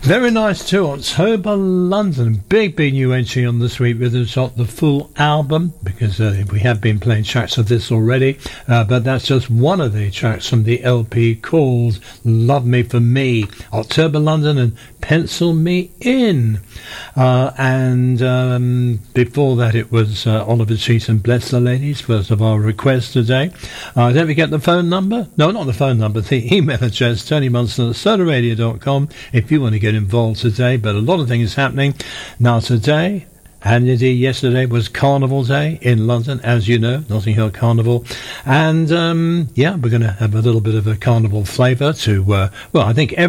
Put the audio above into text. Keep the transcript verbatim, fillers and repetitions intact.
Very nice too. October London, big big new entry on this week with us got the full album, because uh, we have been playing tracks of this already, uh, but that's just one of the tracks from the L P called Love Me For Me. October London and Pencil Me In. Uh, and um, before that it was uh, Oliver Cheat and Bless the Ladies, first of our requests today. Uh, don't forget the phone number. No, not the phone number, the email address, Tony Munson at soda radio dot com, if you want to get involved today. But a lot of things happening now today. And indeed, yesterday was Carnival Day in London, as you know, Notting Hill Carnival. And, um, yeah, we're going to have a little bit of a carnival flavour to, uh, well, I think every